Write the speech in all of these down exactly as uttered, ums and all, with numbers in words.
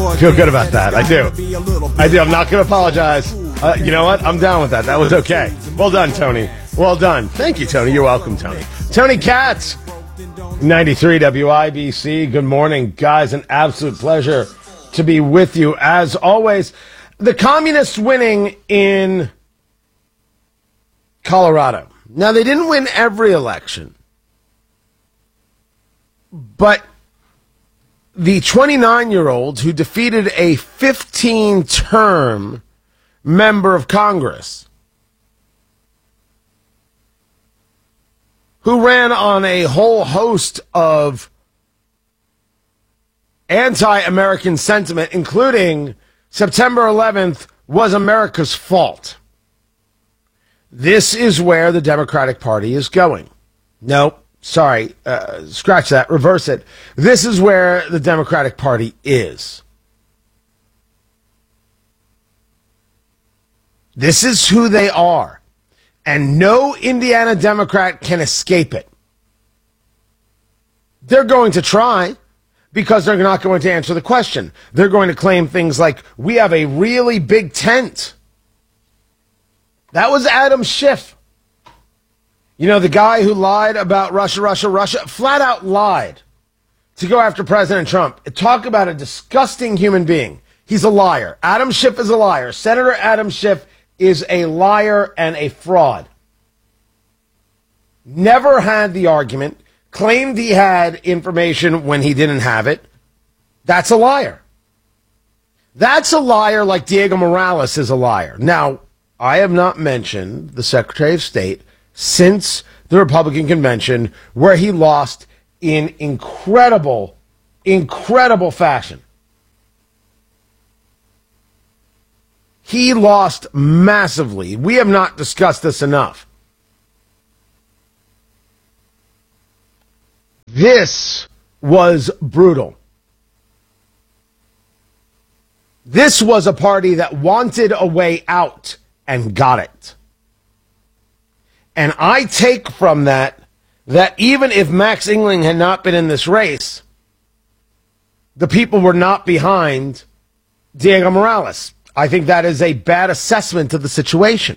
I feel good about that. I do. I do. I'm not going to apologize. Uh, you know what? I'm down with that. That was okay. Well done, Tony. Well done. Thank you, Tony. You're welcome, Tony. Tony Katz, ninety-three W I B C. Good morning, guys. An absolute pleasure to be with you as always. The communists winning in Colorado. Now, they didn't win every election, but the twenty-nine-year-old who defeated a fifteen-term member of Congress who ran on a whole host of anti-American sentiment, including September eleventh was America's fault. This is where the Democratic Party is going. Nope. Sorry, uh, scratch that, reverse it. This is where the Democratic Party is. This is who they are. And no Indiana Democrat can escape it. They're going to try because they're not going to answer the question. They're going to claim things like, we have a really big tent. That was Adam Schiff. You know, the guy who lied about Russia, Russia, Russia, flat out lied to go after President Trump. Talk about a disgusting human being. He's a liar. Adam Schiff is a liar. Senator Adam Schiff is a liar and a fraud. Never had the argument, claimed he had information when he didn't have it. That's a liar. That's a liar like Diego Morales is a liar. Now, I have not mentioned the Secretary of State since the Republican convention where he lost in incredible, incredible fashion. He lost massively. We have not discussed this enough. This was brutal. This was a party that wanted a way out and got it. And I take from that that even if Max Engling had not been in this race, the people were not behind Diego Morales. I think that is a bad assessment of the situation.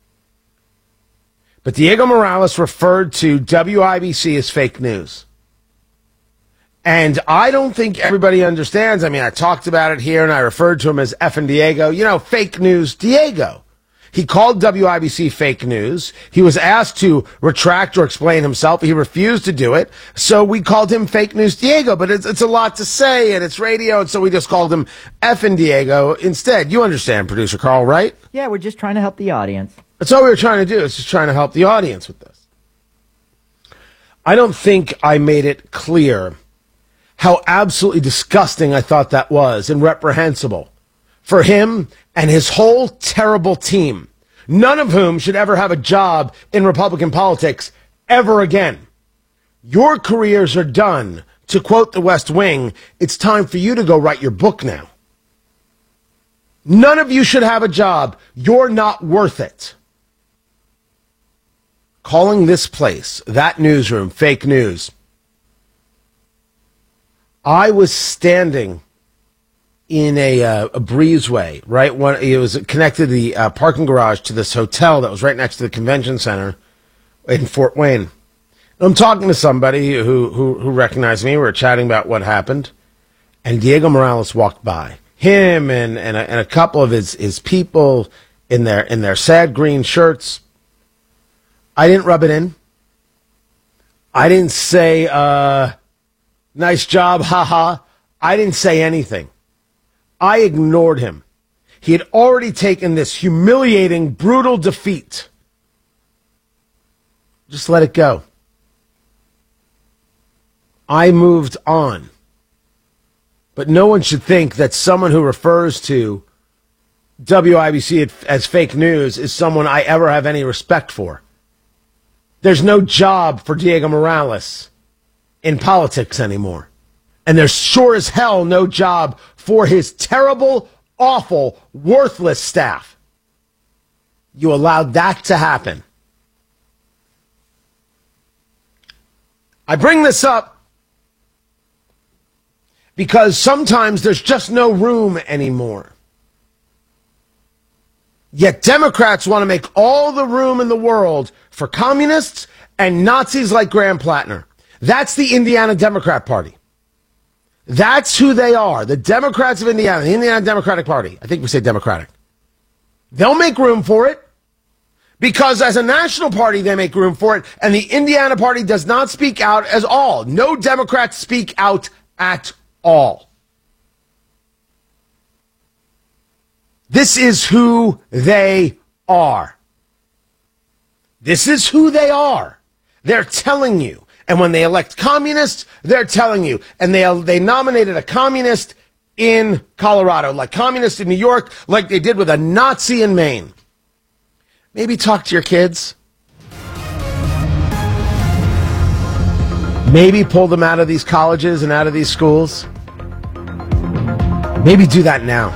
But Diego Morales referred to W I B C as fake news. And I don't think everybody understands. I mean, I talked about it here and I referred to him as effing Diego. You know, fake news Diego. He called W I B C fake news. He was asked to retract or explain himself. He refused to do it. So we called him fake news Diego. But it's, it's a lot to say, and it's radio, and so we just called him effing Diego instead. You understand, producer Carl, right? Yeah, we're just trying to help the audience. That's all we were trying to do, is just trying to help the audience with this. I don't think I made it clear how absolutely disgusting I thought that was and reprehensible for him and his whole terrible team, none of whom should ever have a job in Republican politics ever again. Your careers are done. To quote the West Wing, it's time for you to go write your book now. None of you should have a job. You're not worth it. Calling this place, that newsroom, fake news. I was standing in a, uh, a breezeway, right? When it was connected the uh, parking garage to this hotel that was right next to the convention center in Fort Wayne. I'm talking to somebody who, who, who recognized me. We were chatting about what happened. And Diego Morales walked by. Him and, and, a, and a couple of his, his people in their, in their sad green shirts. I didn't rub it in. I didn't say, uh, nice job, haha. I didn't say anything. I ignored him. He had already taken this humiliating, brutal defeat. Just let it go. I moved on. But no one should think that someone who refers to W I B C as fake news is someone I ever have any respect for. There's no job for Diego Morales in politics anymore. And there's sure as hell no job for his terrible, awful, worthless staff. You allowed that to happen. I bring this up because sometimes there's just no room anymore. Yet Democrats want to make all the room in the world for communists and Nazis like Graham Plattner. That's the Indiana Democrat Party. That's who they are. The Democrats of Indiana, the Indiana Democratic Party. I think we say Democratic. They'll make room for it because as a national party, they make room for it. And the Indiana Party does not speak out as all. No Democrats speak out at all. This is who they are. This is who they are. They're telling you. And when they elect communists, they're telling you. And they they nominated a communist in Colorado, like communist in New York, like they did with a Nazi in Maine. Maybe talk to your kids. Maybe pull them out of these colleges and out of these schools. Maybe do that now.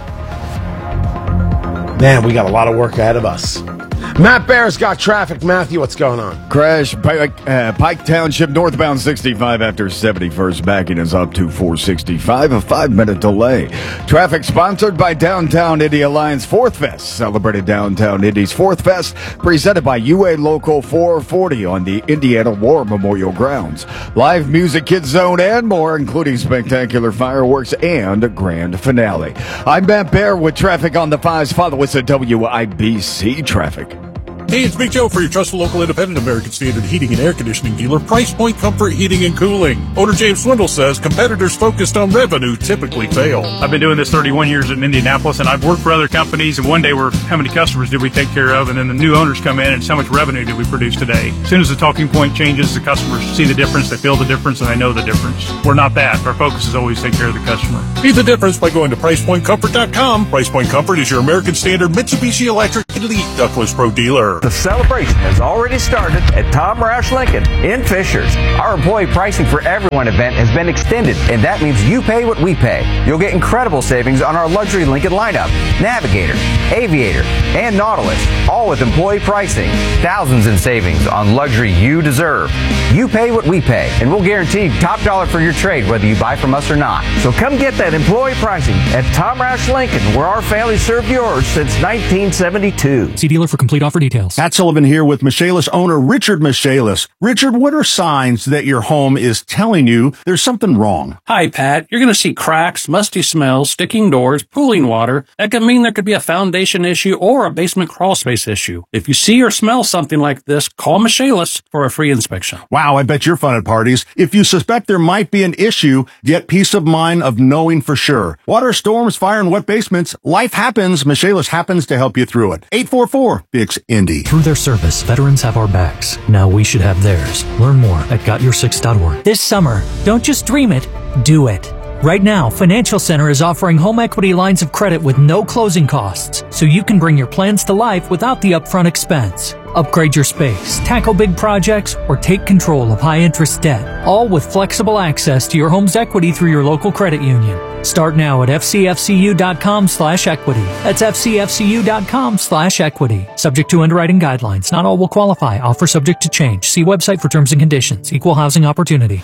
Man, we got a lot of work ahead of us. Matt Bear's got traffic. Matthew, what's going on? Crash, Pike, uh, Pike Township, northbound sixty-five after seventy-first. Backing is up to four sixty-five, a five-minute delay. Traffic sponsored by Downtown Indy Alliance Fourth Fest. Celebrated Downtown Indy's Fourth Fest, presented by U A Local four forty on the Indiana War Memorial Grounds. Live music, Kids Zone, and more, including spectacular fireworks and a grand finale. I'm Matt Bear with traffic on the fives. Follow us at W I B C Traffic. Hey, it's Big Joe for your trusted local independent American Standard heating and air conditioning dealer, Price Point Comfort Heating and Cooling. Owner James Swindle says competitors focused on revenue typically fail. I've been doing this thirty-one years in Indianapolis, and I've worked for other companies, and one day we're, how many customers did we take care of? And then the new owners come in, and how much revenue did we produce today? As soon as the talking point changes, the customers see the difference, they feel the difference, and they know the difference. We're not that. Our focus is always take care of the customer. Be the difference by going to price point comfort dot com. Price Point Comfort is your American Standard Mitsubishi Electric Elite Ductless Pro dealer. The celebration has already started at Tom Roush Lincoln in Fishers. Our employee pricing for everyone event has been extended, and that means you pay what we pay. You'll get incredible savings on our luxury Lincoln lineup, Navigator, Aviator, and Nautilus, all with employee pricing. Thousands in savings on luxury you deserve. You pay what we pay, and we'll guarantee top dollar for your trade whether you buy from us or not. So come get that employee pricing at Tom Roush Lincoln, where our family served yours since nineteen seventy-two. See dealer for complete offer details. Pat Sullivan here with Michaelis owner Richard Michaelis. Richard, what are signs that your home is telling you there's something wrong? Hi, Pat. You're going to see cracks, musty smells, sticking doors, pooling water. That could mean there could be a foundation issue or a basement crawl space issue. If you see or smell something like this, call Michaelis for a free inspection. Wow, I bet you're fun at parties. If you suspect there might be an issue, get peace of mind of knowing for sure. Water, storms, fire, and wet basements, life happens. Michaelis happens to help you through it. eight four four, B I X, Indy. Through their service, veterans have our backs. Now we should have theirs. Learn more at got your six dot org. This summer, don't just dream it, do it. Right now, Financial Center is offering home equity lines of credit with no closing costs, so you can bring your plans to life without the upfront expense. Upgrade your space, tackle big projects, or take control of high-interest debt, all with flexible access to your home's equity through your local credit union. Start now at fcfcu.com slash equity. That's fcfcu.com slash equity. Subject to underwriting guidelines. Not all will qualify. Offer subject to change. See website for terms and conditions. Equal housing opportunity.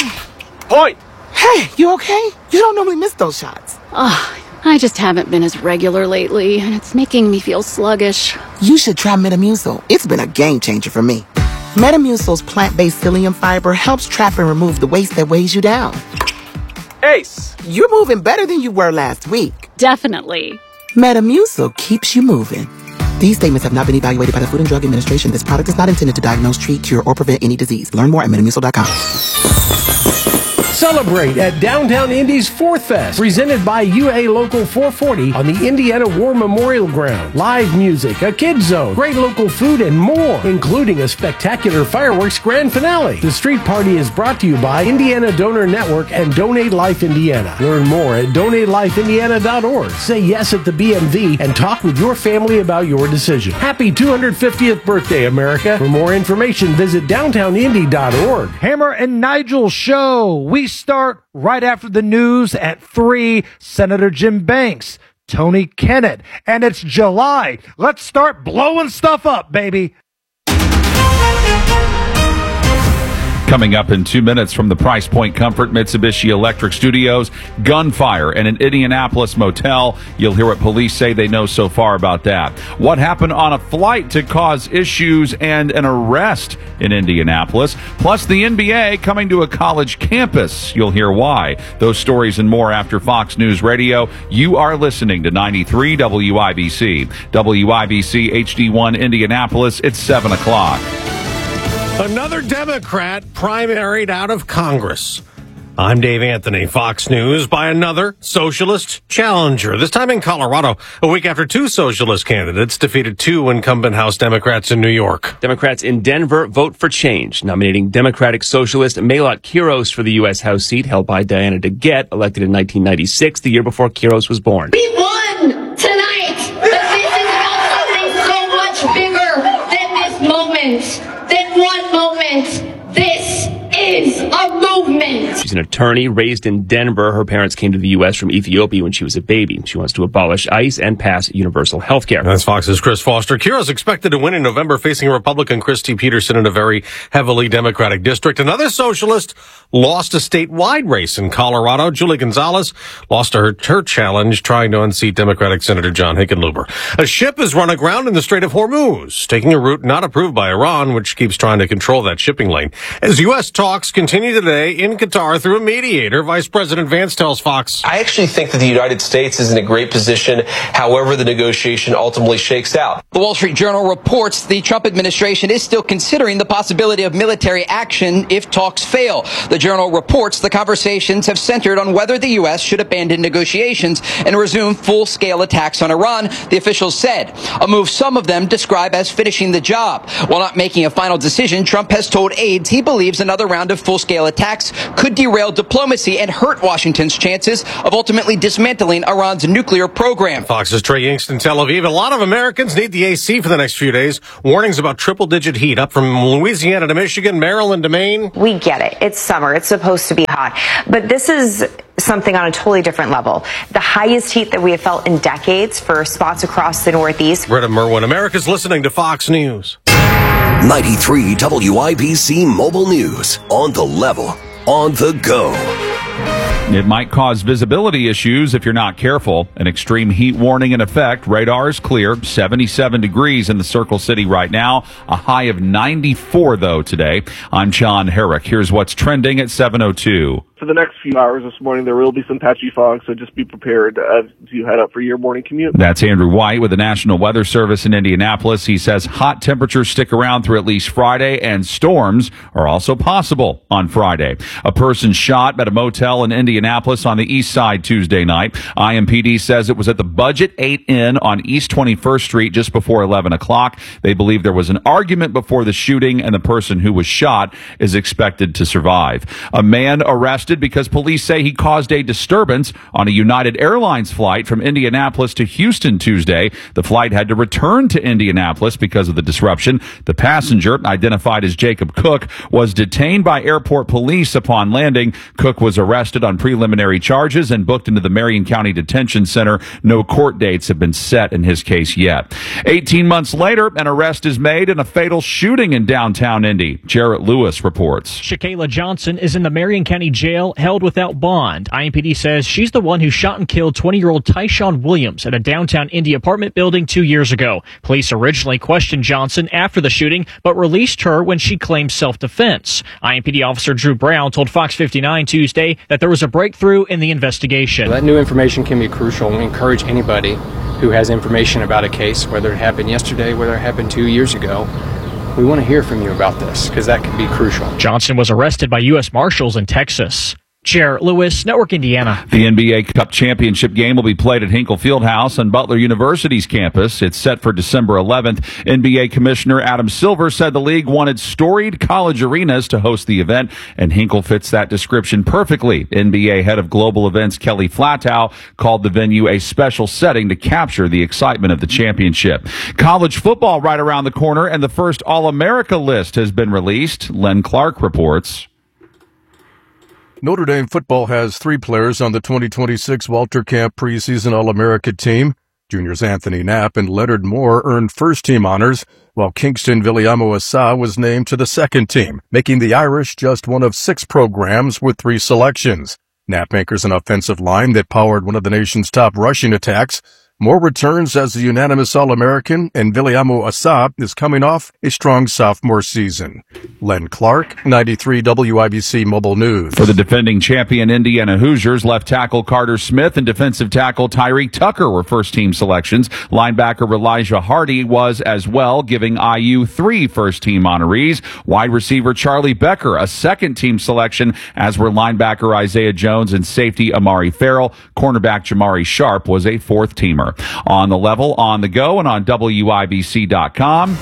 Point! Hey, you okay? You don't normally miss those shots. Ugh, I just haven't been as regular lately, and it's making me feel sluggish. You should try Metamucil. It's been a game changer for me. Metamucil's plant-based psyllium fiber helps trap and remove the waste that weighs you down. Ace, you're moving better than you were last week. Definitely. Metamucil keeps you moving. These statements have not been evaluated by the Food and Drug Administration. This product is not intended to diagnose, treat, cure, or prevent any disease. Learn more at metamucil dot com. Celebrate at Downtown Indy's Fourth Fest, presented by U A Local four forty on the Indiana War Memorial Ground. Live music, a kids zone, great local food, and more, including a spectacular fireworks grand finale. The street party is brought to you by Indiana Donor Network and Donate Life Indiana. Learn more at donate life indiana dot org. Say yes at the B M V and talk with your family about your decision. Happy two hundred fiftieth birthday, America. For more information, visit downtown indy dot org. Hammer and Nigel Show. We start right after the news at three. Senator Jim Banks, Tony Kennett, and it's July. Let's start blowing stuff up, baby. Coming up in two minutes from the Price Point Comfort Mitsubishi Electric Studios, gunfire in an Indianapolis motel. You'll hear what police say they know so far about that. What happened on a flight to cause issues and an arrest in Indianapolis. Plus the N B A coming to a college campus. You'll hear why. Those stories and more after Fox News Radio. You are listening to ninety-three W I B C. W I B C H D one Indianapolis. It's seven o'clock. Another Democrat primaried out of Congress. I'm Dave Anthony. Fox News by another socialist challenger, this time in Colorado, a week after two socialist candidates defeated two incumbent House Democrats in New York. Democrats in Denver vote for change, nominating Democratic socialist Mayotte Quiros for the U S House seat held by Diana DeGette, elected in nineteen ninety-six, the year before Quiros was born. We won tonight, but this is about something so much bigger than this moment. Than one moment. This is a movement. She's an attorney raised in Denver. Her parents came to the U S from Ethiopia when she was a baby. She wants to abolish ICE and pass universal health care. That's Fox's Chris Foster. Quiros expected to win in November, facing Republican Christy Peterson in a very heavily Democratic district. Another socialist lost a statewide race in Colorado. Julie Gonzalez lost her, her challenge trying to unseat Democratic Senator John Hickenlooper. A ship has run aground in the Strait of Hormuz, taking a route not approved by Iran, which keeps trying to control that shipping lane. As U S talks continue today in Qatar through a mediator, Vice President Vance tells Fox. I actually think that the United States is in a great position, however the negotiation ultimately shakes out. The Wall Street Journal reports the Trump administration is still considering the possibility of military action if talks fail. The Journal reports the conversations have centered on whether the U S should abandon negotiations and resume full-scale attacks on Iran, the officials said. A move some of them describe as finishing the job. While not making a final decision, Trump has told aides he believes another round of full-scale attacks could derail diplomacy and hurt Washington's chances of ultimately dismantling Iran's nuclear program. Fox's Trey Yingst in Tel Aviv. A lot of Americans need the A C for the next few days. Warnings about triple-digit heat up from Louisiana to Michigan, Maryland to Maine. We get it. It's summer. It's supposed to be hot. But this is something on a totally different level. The highest heat that we have felt in decades for spots across the Northeast. Greta Merwin, America's listening to Fox News. ninety-three W I B C Mobile News. On the level. On the go. It might cause visibility issues if you're not careful. An extreme heat warning in effect. Radar is clear. seventy-seven degrees in the Circle City right now. A high of ninety-four, though, today. I'm John Herrick. Here's what's trending at seven oh two. For the next few hours this morning, there will be some patchy fog, so just be prepared as you head up for your morning commute. That's Andrew White with the National Weather Service in Indianapolis. He says hot temperatures stick around through at least Friday, and storms are also possible on Friday. A person shot at a motel in Indianapolis on the east side Tuesday night. I M P D says it was at the Budget eight Inn on East twenty-first Street just before eleven o'clock. They believe there was an argument before the shooting, and the person who was shot is expected to survive. A man arrested because police say he caused a disturbance on a United Airlines flight from Indianapolis to Houston Tuesday. The flight had to return to Indianapolis because of the disruption. The passenger, identified as Jacob Cook, was detained by airport police upon landing. Cook was arrested on preliminary charges and booked into the Marion County Detention Center. No court dates have been set in his case yet. eighteen months later, an arrest is made in a fatal shooting in downtown Indy. Jarrett Lewis reports. Shakayla Johnson is in the Marion County Jail, held without bond. I M P D says she's the one who shot and killed twenty-year-old Tyshawn Williams at a downtown Indy apartment building two years ago. Police originally questioned Johnson after the shooting, but released her when she claimed self-defense. I M P D officer Drew Brown told Fox fifty-nine Tuesday that there was a breakthrough in the investigation. That new information can be crucial. We encourage anybody who has information about a case, whether it happened yesterday, whether it happened two years ago, we want to hear from you about this, because that can be crucial. Johnson was arrested by U S Marshals in Texas. Jarrett Lewis, Network Indiana. The N B A Cup championship game will be played at Hinkle Fieldhouse on Butler University's campus. It's set for December eleventh. N B A Commissioner Adam Silver said the league wanted storied college arenas to host the event, and Hinkle fits that description perfectly. N B A head of global events Kelly Flatow called the venue a special setting to capture the excitement of the championship. College football right around the corner, and the first All-America list has been released. Len Clark reports. Notre Dame football has three players on the twenty twenty-six Walter Camp preseason All-America team. Juniors Anthony Knapp and Leonard Moore earned first-team honors, while Kingston Viliamo-Asa was named to the second team, making the Irish just one of six programs with three selections. Knapp anchors an offensive line that powered one of the nation's top rushing attacks. Moore returns as the unanimous All-American, and Viliamo-Asa is coming off a strong sophomore season. Len Clark, ninety-three W I B C Mobile News. For the defending champion Indiana Hoosiers, left tackle Carter Smith and defensive tackle Tyreek Tucker were first-team selections. Linebacker Elijah Hardy was as well, giving I U three first-team honorees. Wide receiver Charlie Becker, a second-team selection, as were linebacker Isaiah Jones and safety Amari Farrell. Cornerback Jamari Sharp was a fourth-teamer. On the level, on the go, and on W I B C dot com.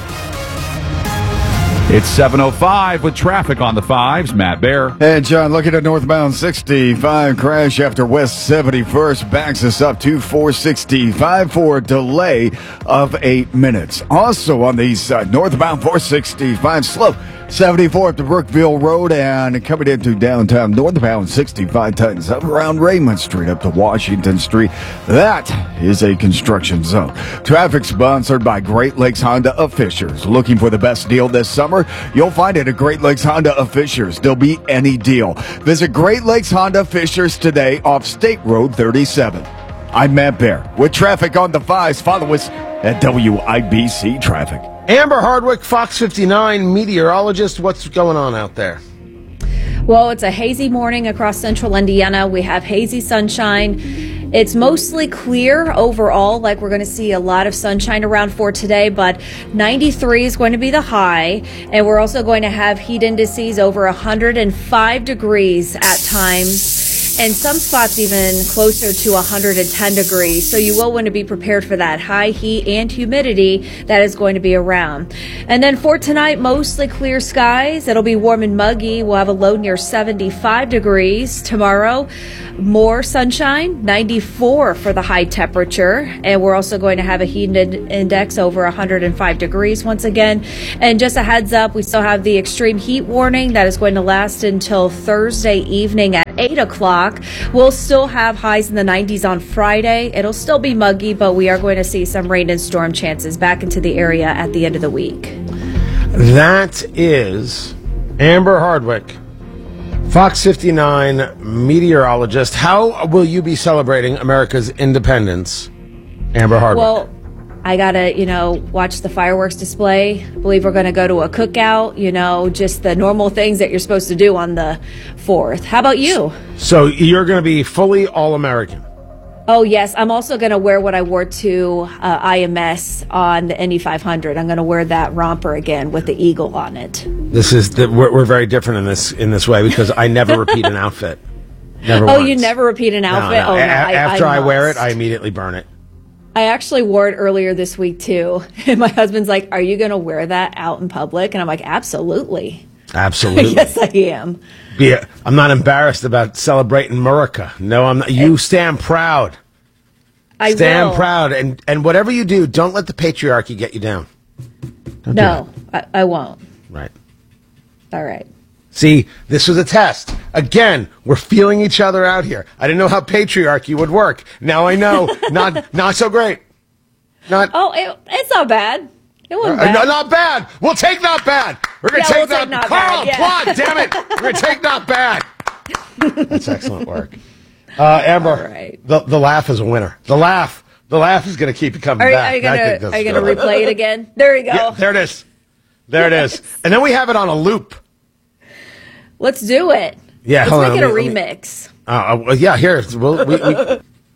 It's seven oh five with traffic on the fives. Matt Bear. Hey, John, looking at northbound sixty-five. Crash after West seventy-first backs us up to four sixty-five for a delay of eight minutes. Also on the east side, northbound four sixty-five slow. seventy-four up to Brookville Road and coming into downtown northbound sixty-five tightens up around Raymond Street up to Washington Street. That is a construction zone. Traffic sponsored by Great Lakes Honda of Fishers. Looking for the best deal this summer? You'll find it at Great Lakes Honda of Fishers. There'll be any deal. Visit Great Lakes Honda Fishers today off State Road thirty-seven. I'm Matt Bear. With traffic on the fives, follow us at W I B C Traffic. Amber Hardwick, Fox fifty-nine meteorologist. What's going on out there? Well, it's a hazy morning across central Indiana. We have hazy sunshine. It's mostly clear overall, like we're going to see a lot of sunshine around for today, but ninety-three is going to be the high, and we're also going to have heat indices over one hundred five degrees at times, and some spots even closer to one hundred ten degrees. So you will want to be prepared for that high heat and humidity that is going to be around. And then for tonight, mostly clear skies. It'll be warm and muggy. We'll have a low near seventy-five degrees. Tomorrow, more sunshine, ninety-four for the high temperature. And we're also going to have a heat index over one hundred five degrees once again. And just a heads up, we still have the extreme heat warning that is going to last until Thursday evening at eight o'clock. We'll still have highs in the nineties on Friday. It'll still be muggy, but we are going to see some rain and storm chances back into the area at the end of the week. That is Amber Hardwick, Fox fifty-nine meteorologist. How will you be celebrating America's independence, Amber Hardwick? Well, I gotta, you know, watch the fireworks display. I believe we're gonna go to a cookout, you know, just the normal things that you're supposed to do on the fourth. How about you? So you're gonna be fully all-American? Oh, yes. I'm also gonna wear what I wore to uh, I M S on the Indy five hundred. I'm gonna wear that romper again with the eagle on it. This is the, we're, we're very different in this in this way because I never repeat an outfit. Never oh, once. you never repeat an outfit? No, no. Oh, no. A- I, after I, I, I wear it, I immediately burn it. I actually wore it earlier this week, too. And my husband's like, are you going to wear that out in public? And I'm like, absolutely. Absolutely. Yes, I am. Yeah, I'm not embarrassed about celebrating America. No, I'm not. You stand proud. I stand will. proud. And, and whatever you do, don't let the patriarchy get you down. Don't no, I, I won't. Right. All right. See, this was a test. Again, we're feeling each other out here. I didn't know how patriarchy would work. Now I know. not not so great. Not. Oh, it, it's not bad. It wasn't uh, bad. No, not bad. We'll take not bad. We're going to Yeah, take, we'll not, take not Carl, bad, yeah. applaud, damn it. We're going to take not bad. That's excellent work. Uh, Amber, All right. the, the laugh is a winner. The laugh. The laugh is going to keep you coming Are, back. are you I gonna think that's are you gonna good. replay it again? There you go. Yeah, there it is. There it is. And then we have it on a loop. Let's do it. Yeah, Let's hold make on, it let a me- let me- remix. Uh, uh, well, yeah, here. We'll, we, we...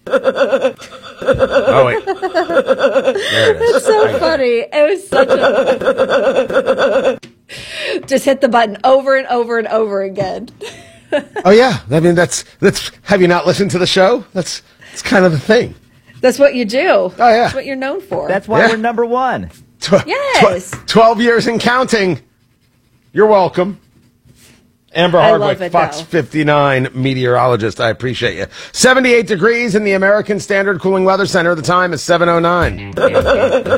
Oh, wait. There it is. It's so funny. It was such a... Just hit the button over and over and over again. Oh, yeah. I mean, that's, that's, have you not listened to the show? That's, that's kind of the thing. That's what you do. Oh, yeah. That's what you're known for. That's why Yeah. we're number one. Tw- Yes. tw- twelve years and counting. You're welcome. Amber I Hardwick, love it, Fox though. fifty-nine meteorologist. I appreciate you. seventy-eight degrees in the American Standard Cooling Weather Center. The time is seven oh nine.